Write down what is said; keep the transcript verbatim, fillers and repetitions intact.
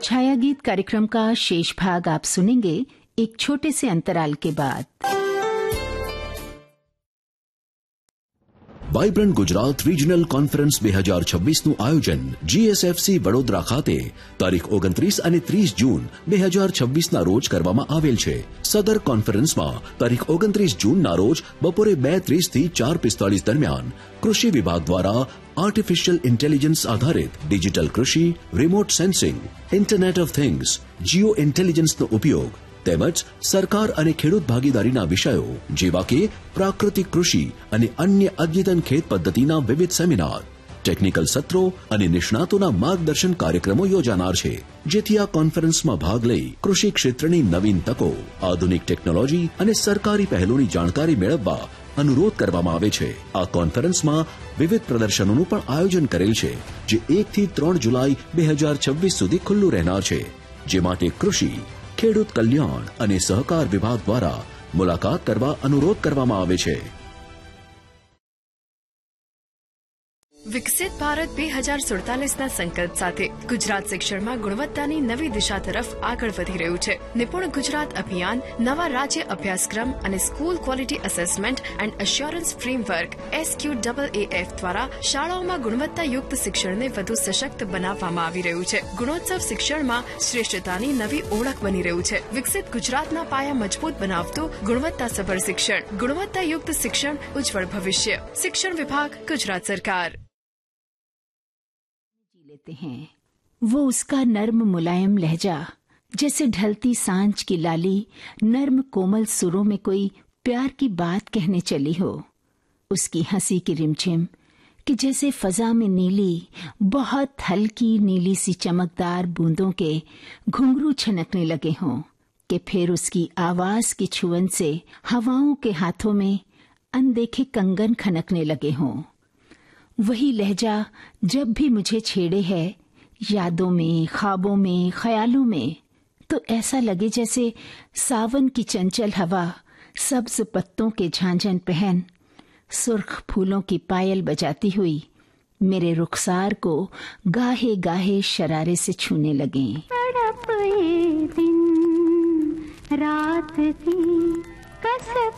छाया गीत कार्यक्रम का शेष भाग आप सुनेंगे एक छोटे से अंतराल के बाद। વાઇબ્રન્ટ ગુજરાત રિજનલ કોન્ફરન્સ બે હજાર છવ્વીસનું આયોજન જીએસએફસી વડોદરા ખાતે તારીખ ઓગણત્રીસ અને ત્રીસ જૂન બે હજાર છવ્વીસના રોજ કરવામાં આવેલ છે। સદર કોન્ફરન્સમાં તારીખ ઓગણત્રીસ જૂનના રોજ બપોરે બે ત્રીસ થી ચાર પિસ્તાળીસ દરમિયાન કૃષિ વિભાગ દ્વારા આર્ટિફિશિયલ ઇન્ટેલિજન્સ આધારિત ડિજિટલ કૃષિ, remote sensing, internet of things, Jio ઇન્ટેલિજન્સનો ઉપયોગ તેમજ સરકાર અને ખેડૂત ભાગીદારીના વિષયો જેવા કે પ્રાકૃતિક કૃષિ અને અન્ય અદ્યતન ખેત પદ્ધતિના વિવિધ સેમિનાર, ટેકનિકલ સત્રો અને નિષ્ણાતોના માર્ગદર્શન કાર્યક્રમો યોજાનાર છે, જેથી આ કોન્ફરન્સમાં ભાગ લઈ કૃષિ ક્ષેત્રની નવીન તકો, આધુનિક ટેકનોલોજી અને સરકારી પહેલોની જાણકારી મેળવવા અનુરોધ કરવામાં આવે છે। આ કોન્ફરન્સમાં વિવિધ પ્રદર્શનોનું પણ આયોજન કરેલ છે, જે એક થી ત્રણ જુલાઈ બે હજાર છવ્વીસ સુધી ખુલ્લું રહેનાર છે, જે માટે કૃષિ, ખેડૂત કલ્યાણ અને સહકાર વિભાગ દ્વારા મુલાકાત કરવા અનુરોધ કરવામાં આવે છે। વિકસિત ભારત બે હજાર સુડતાલીસના સંકલ્પ સાથે ગુજરાત શિક્ષણમાં ગુણવત્તાની નવી દિશા તરફ આગળ વધી રહ્યું છે। નિપુણ ગુજરાત અભિયાન નવા રાજ્ય અભ્યાસક્રમ અને school quality assessment and assurance framework SQ double AF દ્વારા શાળાઓમાં ગુણવત્તાયુક્ત શિક્ષણને વધુ સશક્ત બનાવવામાં આવી રહ્યું છે। ગુણોત્સવ શિક્ષણમાં શ્રેષ્ઠતાની નવી ઓળખ બની રહ્યું છે। વિકસિત ગુજરાતના પાયા મજબૂત બનાવતું ગુણવત્તાસભર શિક્ષણ, ગુણવત્તાયુક્ત શિક્ષણ, ઉજ્જવળ ભવિષ્ય। શિક્ષણ વિભાગ, ગુજરાત સરકાર। लेते हैं वो उसका नर्म मुलायम लहजा, जैसे ढलती सांझ की लाली नर्म कोमल सुरों में कोई प्यार की बात कहने चली हो। उसकी हंसी की रिमझिम कि जैसे फजा में नीली बहुत हल्की नीली सी चमकदार बूंदों के घुंघरू छनकने लगे हों, कि फिर उसकी आवाज की छुअन से हवाओं के हाथों में अनदेखे कंगन खनकने लगे हों। वही लहजा जब भी मुझे छेड़े है यादों में, ख्वाबों में, ख्यालों में, तो ऐसा लगे जैसे सावन की चंचल हवा सब्ज पत्तों के झांझन पहन सुर्ख फूलों की पायल बजाती हुई मेरे रुखसार को गाहे गाहे शरारे से छूने लगे। तड़प ये दिन रात थी कसक